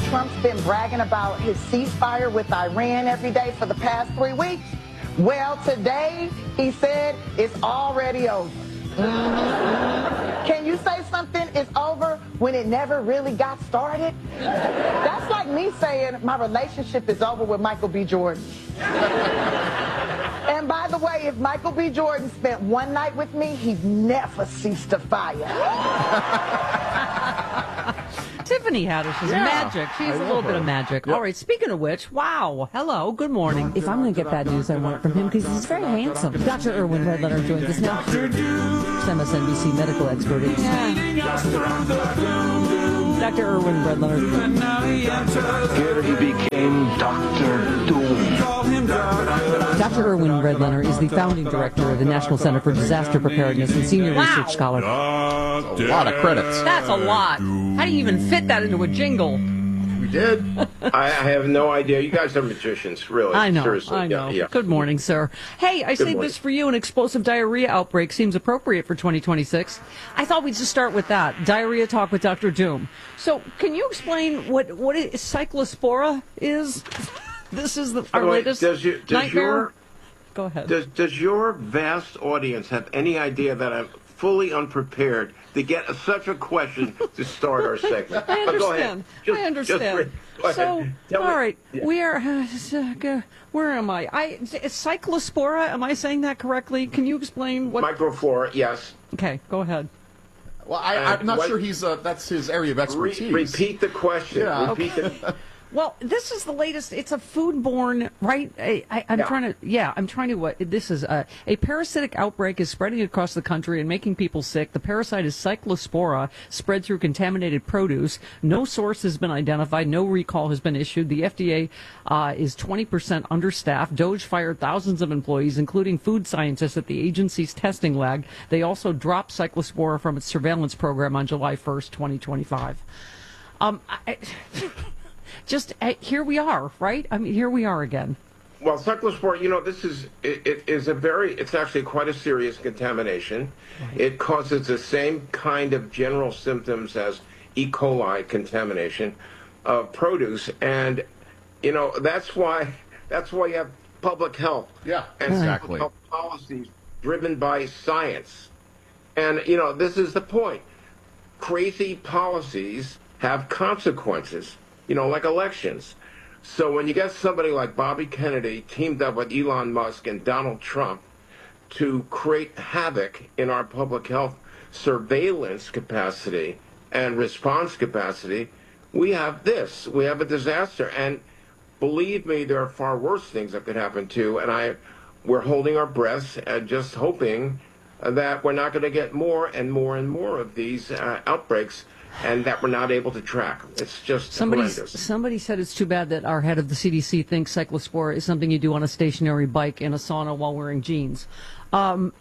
Trump's been bragging about his ceasefire with Iran every day for the past 3 weeks? Well, today he said it's already over. Can you say something is over when it never really got started? That's like me saying my relationship is over with Michael B. Jordan. And by the way, if Michael B. Jordan spent one night with me, he'd never cease to fire. Tiffany Haddish is magic. She's a little bit of magic. Yep. All right, speaking of which, wow, hello, good morning. If I'm going to get bad news, I want it from him because he's very handsome. Dr. Irwin Redlener joins us now. MSNBC medical expert. Dr. Irwin Redlener. Here he became Dr. Doom. Dr. Irwin Redlener is the founding director of the National Center for Disaster Preparedness and senior research scholar. A lot of credits. That's a lot. How do you even fit that into a jingle? We did. I have no idea. You guys are magicians, really. I know. Seriously. I know. Yeah. Good morning, sir. Hey, I saved this for you. An explosive diarrhea outbreak seems appropriate for 2026. I thought we'd just start with that. Diarrhea talk with Dr. Doom. So, can you explain what cyclospora is? This is our latest nightmare. Go ahead. Does your vast audience have any idea that I'm fully unprepared to get such a question to start our segment? I understand. I understand. So, all right, we are. Where am I? Cyclospora. Am I saying that correctly? Can you explain what? Microflora. Yes. Okay, go ahead. Well, I'm not sure that's his area of expertise. Repeat the question. Yeah. Repeat the. Well, this is the latest. It's a foodborne, right? This is a parasitic outbreak is spreading across the country and making people sick. The parasite is Cyclospora, spread through contaminated produce. No source has been identified. No recall has been issued. The FDA is 20% understaffed. DOJ fired thousands of employees, including food scientists at the agency's testing lab. They also dropped Cyclospora from its surveillance program on July 1st, 2025. Here we are, right? I mean, here we are again. Well, cyclospora, this is it's actually quite a serious contamination. Right. It causes the same kind of general symptoms as E. coli contamination of produce, and that's why you have public health. Yeah, and exactly. Public health policies driven by science, and this is the point. Crazy policies have consequences. Like elections. So when you get somebody like Bobby Kennedy teamed up with Elon Musk and Donald Trump to create havoc in our public health surveillance capacity and response capacity, we have this. We have a disaster. And believe me, there are far worse things that could happen too. And we're holding our breaths and just hoping that we're not going to get more and more and more of these outbreaks, and that we're not able to track. It's just horrendous. Somebody said it's too bad that our head of the CDC thinks cyclospora is something you do on a stationary bike in a sauna while wearing jeans. But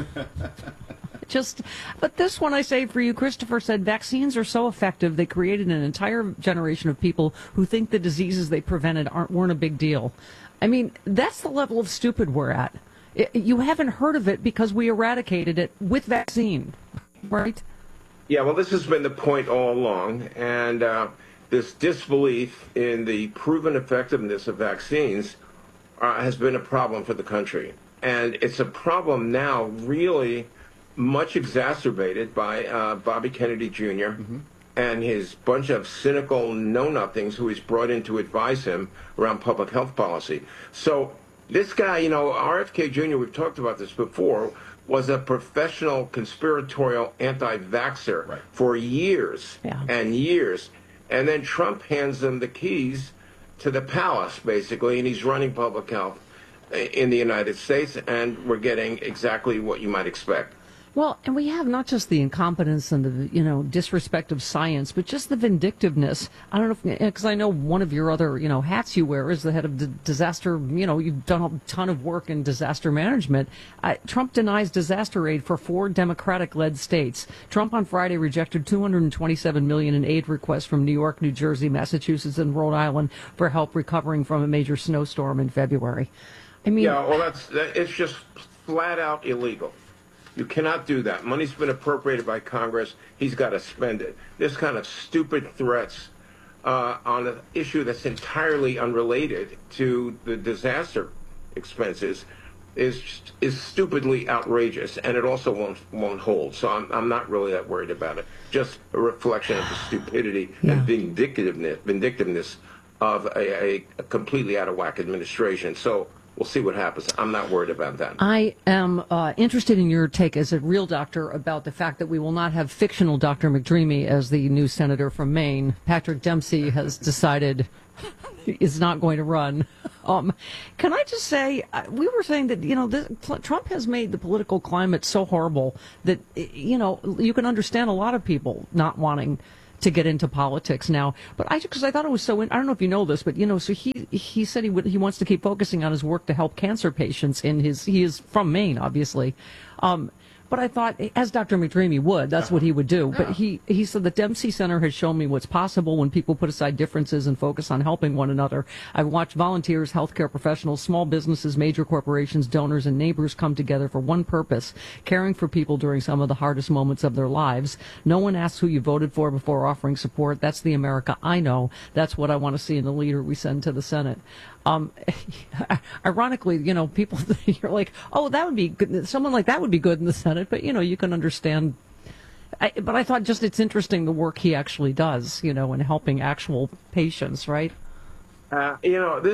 this one I say for you, Christopher said, vaccines are so effective, they created an entire generation of people who think the diseases they prevented weren't a big deal. I mean, that's the level of stupid we're at. You haven't heard of it because we eradicated it with vaccine, right? Yeah, well, this has been the point all along, and this disbelief in the proven effectiveness of vaccines has been a problem for the country. And it's a problem now really much exacerbated by Bobby Kennedy Jr. And his bunch of cynical know-nothings who he's brought in to advise him around public health policy. So this guy, RFK Jr., we've talked about this before, was a professional conspiratorial anti-vaxxer for years and years. And then Trump hands him the keys to the palace, basically, and he's running public health in the United States, and we're getting exactly what you might expect. Well, and we have not just the incompetence and the, disrespect of science, but just the vindictiveness. I don't know because I know one of your other, hats you wear is the head of disaster. You've done a ton of work in disaster management. Trump denies disaster aid for 4 Democratic-led states. Trump on Friday rejected $227 million in aid requests from New York, New Jersey, Massachusetts, and Rhode Island for help recovering from a major snowstorm in February. I mean, yeah, well, it's just flat out illegal. You cannot do that. Money's been appropriated by Congress. He's got to spend it. This kind of stupid threats on an issue that's entirely unrelated to the disaster expenses is stupidly outrageous, and it also won't hold. So I'm not really that worried about it. Just a reflection of the stupidity and vindictiveness of a completely out of whack administration. So we'll see what happens. I'm not worried about that. I am interested in your take as a real doctor about the fact that we will not have fictional Dr. McDreamy as the new senator from Maine. Patrick Dempsey has decided is not going to run. Can I just say, we were saying that, Trump has made the political climate so horrible that, you can understand a lot of people not wanting to get into politics now. But because I thought it was so, I don't know if you know this, but, so he said he wants to keep focusing on his work to help cancer patients he is from Maine, obviously. But I thought, as Dr. McDreamy would, that's what he would do. But he said the Dempsey Center has shown me what's possible when people put aside differences and focus on helping one another. I've watched volunteers, healthcare professionals, small businesses, major corporations, donors, and neighbors come together for one purpose, caring for people during some of the hardest moments of their lives. No one asks who you voted for before offering support. That's the America I know. That's what I want to see in the leader we send to the Senate. Ironically, people, you're like, oh, that would be good. Someone like that would be good in the Senate. But, you can understand. But I thought just it's interesting the work he actually does, in helping actual patients, right? We're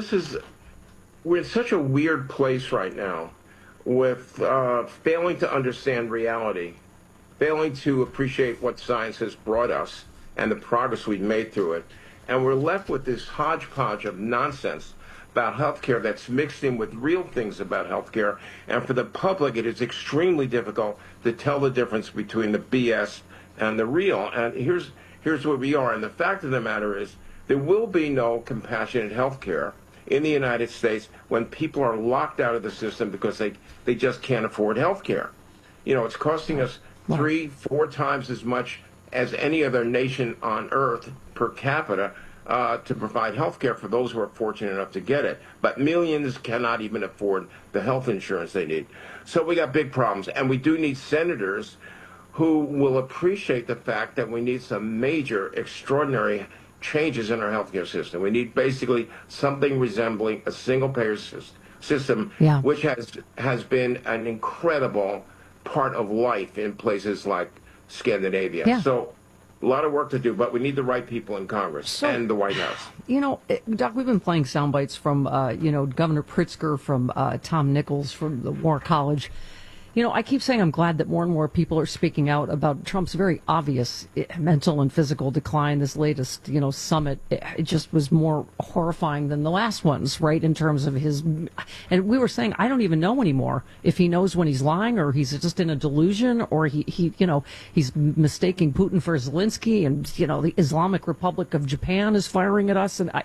in such a weird place right now with failing to understand reality, failing to appreciate what science has brought us and the progress we've made through it. And we're left with this hodgepodge of nonsense about healthcare that's mixed in with real things about healthcare. And for the public, it is extremely difficult to tell the difference between the BS and the real. And here's where we are. And the fact of the matter is there will be no compassionate healthcare in the United States when people are locked out of the system because they just can't afford healthcare. It's costing us 3-4 times as much as any other nation on earth per capita to provide health care for those who are fortunate enough to get it. But millions cannot even afford the health insurance they need. So we got big problems. And we do need senators who will appreciate the fact that we need some major, extraordinary changes in our healthcare system. We need basically something resembling a single-payer system, which has been an incredible part of life in places like Scandinavia. Yeah. So a lot of work to do, but we need the right people in Congress and the White House. Doc, we've been playing sound bites from, Governor Pritzker, from Tom Nichols, from the War College. I keep saying I'm glad that more and more people are speaking out about Trump's very obvious mental and physical decline. This latest, summit, it just was more horrifying than the last ones, right, in terms of his. And we were saying, I don't even know anymore if he knows when he's lying or he's just in a delusion or he's mistaking Putin for Zelensky and, the Islamic Republic of Japan is firing at us. And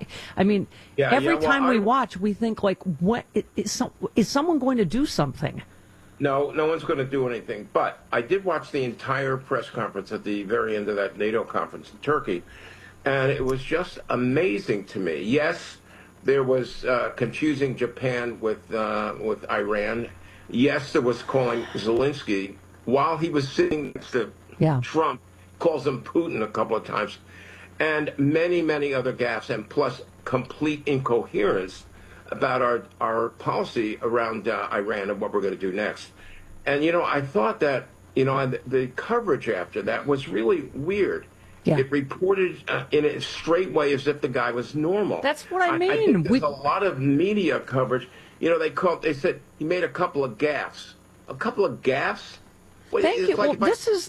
every time we watch, we think, like, what is someone going to do something? No one's going to do anything. But I did watch the entire press conference at the very end of that NATO conference in Turkey, and it was just amazing to me. Yes, there was confusing Japan with Iran. Yes, there was calling Zelensky, while he was sitting next to Trump, calls him Putin a couple of times, and many, many other gaffes, and plus complete incoherence about our policy around Iran and what we're going to do next. And, I thought that, the coverage after that was really weird. Yeah. It reported in a straight way as if the guy was normal. That's what I mean. I think there's a lot of media coverage. They said he made a couple of gaffes. A couple of gaffes? Thank you. This is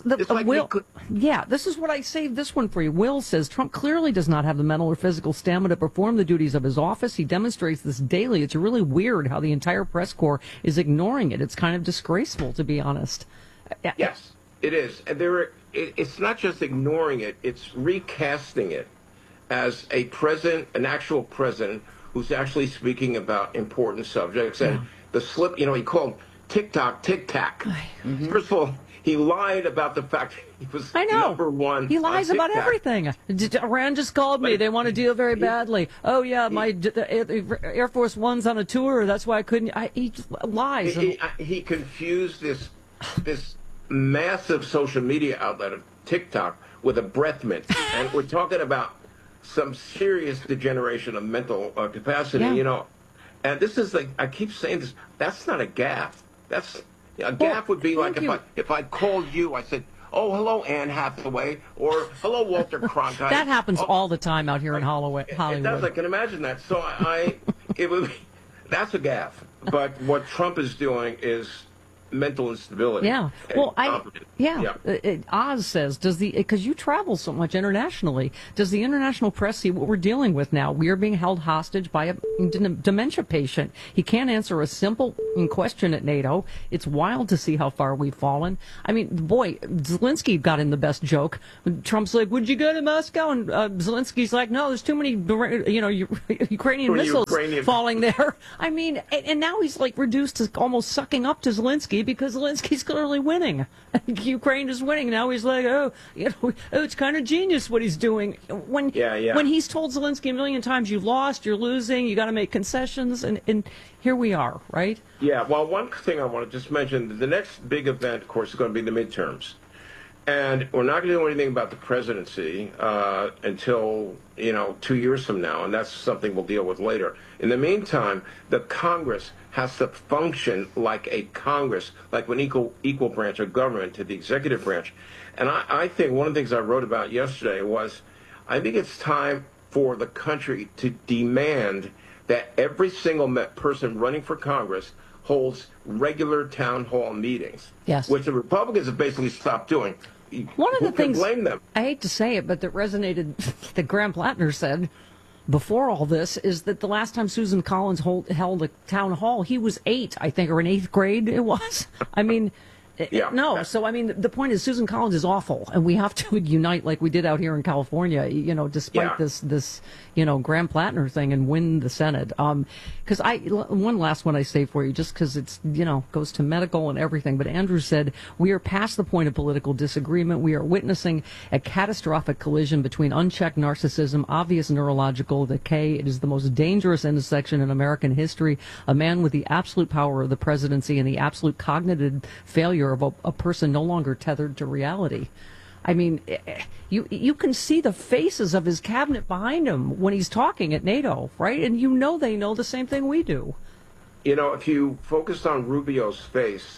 what I saved this one for you. Will says Trump clearly does not have the mental or physical stamina to perform the duties of his office. He demonstrates this daily. It's really weird how the entire press corps is ignoring it. It's kind of disgraceful, to be honest. Yes, it is. And it's not just ignoring it. It's recasting it as a president, an actual president who's actually speaking about important subjects. And the slip, he called TikTok, tic-tac. Mm-hmm. First of all, he lied about the fact he was number one. He lies about everything. Iran just called me. They want to deal very badly. Oh, yeah, my Air Force One's on a tour. That's why I couldn't. He lies. He confused this massive social media outlet of TikTok with a breath mint. And we're talking about some serious degeneration of mental capacity, And this is like, I keep saying this, that's not a gaffe. A gaffe would be like if I called you, I said, "Oh, hello, Anne Hathaway," or "Hello, Walter Cronkite." That happens all the time out here in Hollywood. It does. I can imagine that. So that's a gaffe. But what Trump is doing is mental instability. Yeah. Well, Oz says, because you travel so much internationally, does the international press see what we're dealing with now? We are being held hostage by a dementia patient. He can't answer a simple question at NATO. It's wild to see how far we've fallen. I mean, boy, Zelensky got in the best joke. Trump's like, "Would you go to Moscow?" And Zelensky's like, "No, there's too many, Ukrainian missiles falling there." I mean, and now he's like reduced to almost sucking up to Zelensky, because Zelensky's clearly winning. Ukraine is winning. Now he's like, it's kind of genius what he's doing. When he's told Zelensky a million times, "You lost, you're losing, you got to make concessions," and here we are, right? Yeah, well, one thing I want to just mention, the next big event, of course, is going to be the midterms. And we're not going to do anything about the presidency until, 2 years from now, and that's something we'll deal with later. In the meantime, the Congress has to function like a Congress, like an equal branch of government to the executive branch. And I think one of the things I wrote about yesterday was, I think it's time for the country to demand that every single person running for Congress holds regular town hall meetings, which the Republicans have basically stopped doing. One of the things, blame them? I hate to say it, but that resonated, that Graham Plattner said before all this, is that the last time Susan Collins held a town hall, he was 8, I think, or in 8th grade it was. I mean, so I mean, the point is Susan Collins is awful, and we have to unite like we did out here in California, despite this Graham Plattner thing, and win the Senate. Because one last one I say for you, just because it's, goes to medical and everything, but Andrew said, "We are past the point of political disagreement. We are witnessing a catastrophic collision between unchecked narcissism, obvious neurological decay. It is the most dangerous intersection in American history. A man with the absolute power of the presidency and the absolute cognitive failure of a person no longer tethered to reality." I mean, you can see the faces of his cabinet behind him when he's talking at NATO, right? And they know the same thing we do. If you focused on Rubio's face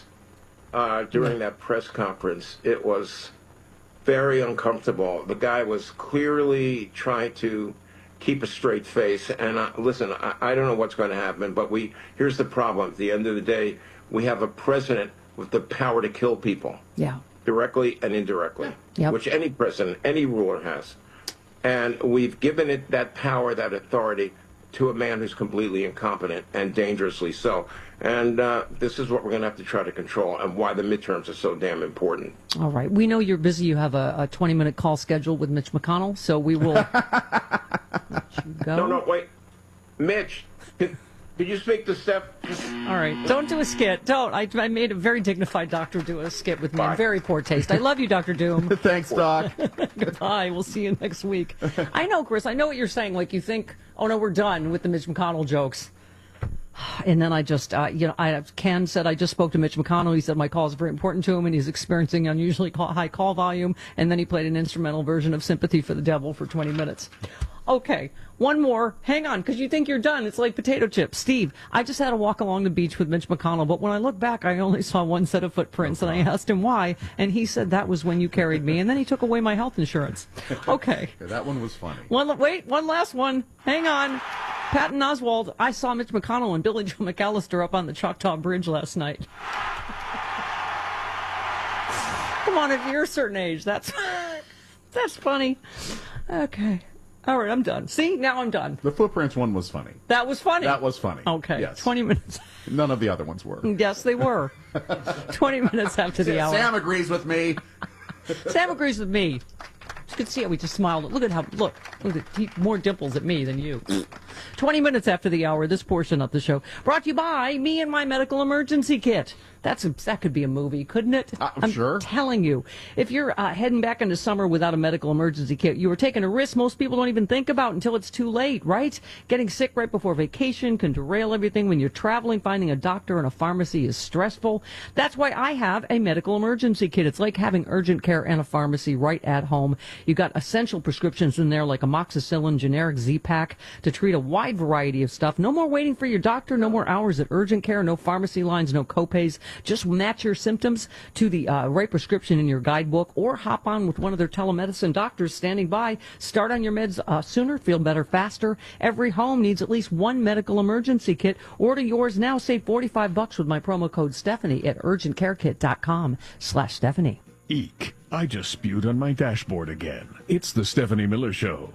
during that press conference, it was very uncomfortable. The guy was clearly trying to keep a straight face. And listen, I don't know what's going to happen, but here's the problem. At the end of the day, we have a president with the power to kill people. Yeah. Directly and indirectly, which any president, any ruler has. And we've given it that power, that authority, to a man who's completely incompetent and dangerously so. And this is what we're going to have to try to control, and why the midterms are so damn important. All right. We know you're busy. You have a 20-minute call scheduled with Mitch McConnell, so we will let you go. No, wait. Mitch, could you speak to Steph? All right. Don't do a skit. Don't. I made a very dignified doctor do a skit with me in very poor taste. I love you, Dr. Doom. Thanks, Doc. Goodbye. We'll see you next week. I know, Chris. I know what you're saying. Like, you think, oh, no, we're done with the Mitch McConnell jokes. And then I just, Ken said, I just spoke to Mitch McConnell. He said my call is very important to him, and he's experiencing unusually high call volume. And then he played an instrumental version of Sympathy for the Devil for 20 minutes. Okay, one more. Hang on, because you think you're done. It's like potato chips. Steve, I just had to walk along the beach with Mitch McConnell, but when I look back, I only saw one set of footprints, and I asked him why, and he said that was when you carried me, and then he took away my health insurance. Okay. That one was funny. One last one. Hang on. Patton Oswalt, I saw Mitch McConnell and Billy Joe McAllister up on the Choctaw Bridge last night. Come on, if you're a certain age, that's funny. Okay. All right, I'm done. See, now I'm done. The footprints one was funny. That was funny? That was funny. Okay, yes. 20 minutes. None of the other ones were. Yes, they were. 20 minutes after the hour. Sam agrees with me. Sam agrees with me. You could see how we just smiled. Look at more dimples at me than you. 20 minutes after the hour, this portion of the show brought to you by Me and My Medical Emergency Kit. That could be a movie, couldn't it? I'm sure. Telling you, if you're heading back into summer without a medical emergency kit, you are taking a risk most people don't even think about until it's too late, right? Getting sick right before vacation can derail everything. When you're traveling, finding a doctor and a pharmacy is stressful. That's why I have a medical emergency kit. It's like having urgent care and a pharmacy right at home. You got essential prescriptions in there like amoxicillin, generic Z-Pak to treat a wide variety of stuff. No more waiting for your doctor, no more hours at urgent care, no pharmacy lines, no copays. Just match your symptoms to the right prescription in your guidebook or hop on with one of their telemedicine doctors standing by. Start on your meds sooner, feel better faster. Every home needs at least one medical emergency kit. Order yours now. Save $45 with my promo code Stephanie at urgentcarekit.com/Stephanie. Eek, I just spewed on my dashboard again. It's the Stephanie Miller Show.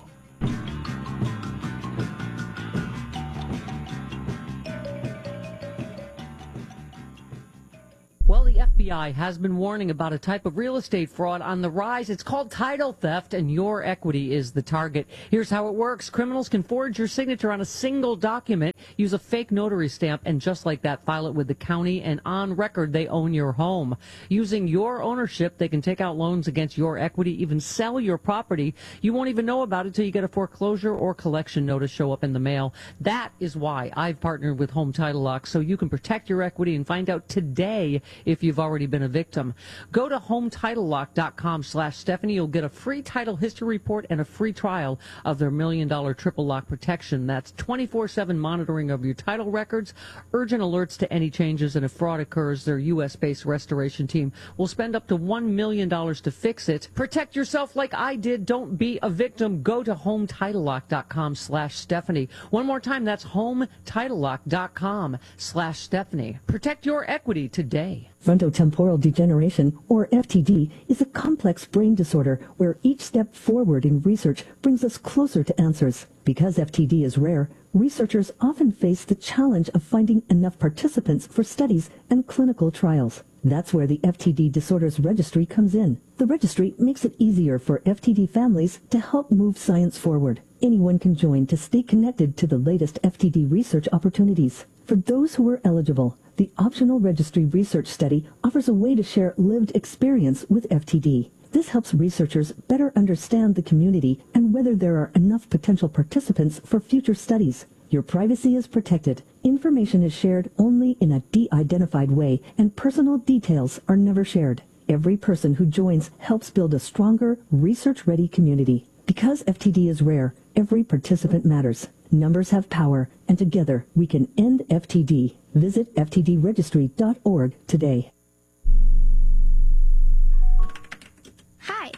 Well, the FBI has been warning about a type of real estate fraud on the rise. It's called title theft, and your equity is the target. Here's how it works. Criminals can forge your signature on a single document, use a fake notary stamp, and just like that, file it with the county, and on record, they own your home. Using your ownership, they can take out loans against your equity, even sell your property. You won't even know about it till you get a foreclosure or collection notice show up in the mail. That is why I've partnered with Home Title Lock, so you can protect your equity and find out today if you've already been a victim. Go to HometitleLock.com/Stephanie. You'll get a free title history report and a free trial of their $1 million triple lock protection. That's 24/7 monitoring of your title records, urgent alerts to any changes, and if fraud occurs, their U.S.-based restoration team will spend up to $1 million to fix it. Protect yourself like I did. Don't be a victim. Go to HometitleLock.com/Stephanie. One more time, that's HometitleLock.com/Stephanie. Protect your equity today. Frontotemporal degeneration, or FTD, is a complex brain disorder where each step forward in research brings us closer to answers. Because FTD is rare, researchers often face the challenge of finding enough participants for studies and clinical trials. That's where the FTD Disorders Registry comes in. The registry makes it easier for FTD families to help move science forward. Anyone can join to stay connected to the latest FTD research opportunities. For those who are eligible, the optional registry research study offers a way to share lived experience with FTD. This helps researchers better understand the community and whether there are enough potential participants for future studies. Your privacy is protected. Information is shared only in a de-identified way, and personal details are never shared. Every person who joins helps build a stronger, research-ready community. Because FTD is rare, every participant matters. Numbers have power, and together we can end FTD. Visit ftdregistry.org today. Hi.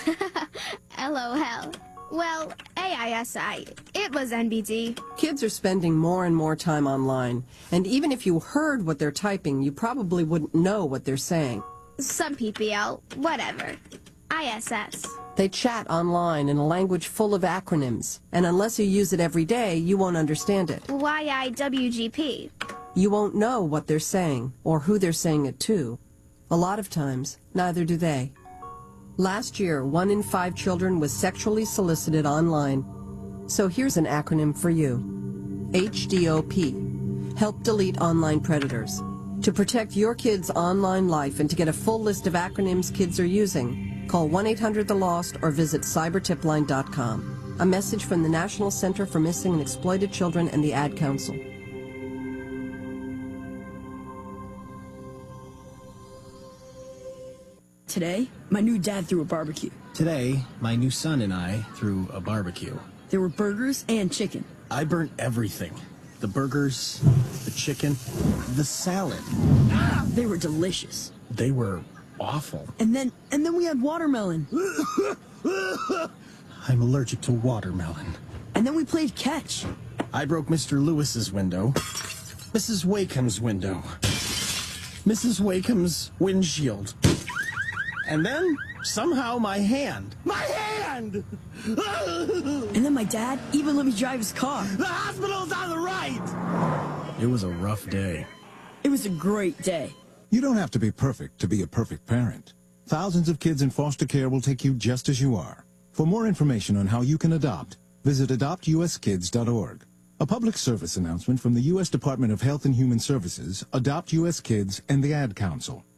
LOL. Well, AISI. It was NBD. Kids are spending more and more time online, and even if you heard what they're typing, you probably wouldn't know what they're saying. Some PPL, whatever. ISS. They chat online in a language full of acronyms, and unless you use it every day, you won't understand it. YIWGP. You won't know what they're saying, or who they're saying it to. A lot of times, neither do they. Last year, 1 in 5 children was sexually solicited online. So here's an acronym for you. HDOP. Help delete online predators. To protect your kids' online life and to get a full list of acronyms kids are using, call 1-800-THE-LOST or visit cybertipline.com. A message from the National Center for Missing and Exploited Children and the Ad Council. Today, my new dad threw a barbecue. Today, my new son and I threw a barbecue. There were burgers and chicken. I burnt everything. The burgers, the chicken, the salad. They were delicious. They were awful. And then we had watermelon. I'm allergic to watermelon. And then we played catch. I broke Mr. Lewis's window, Mrs. Wakeham's window, Mrs. Wakeham's windshield, and then somehow my hand. My hand! And then my dad even let me drive his car. The hospital's on the right! It was a rough day. It was a great day. You don't have to be perfect to be a perfect parent. Thousands of kids in foster care will take you just as you are. For more information on how you can adopt, visit adoptuskids.org. A public service announcement from the U.S. Department of Health and Human Services, Adopt U.S. Kids, and the Ad Council.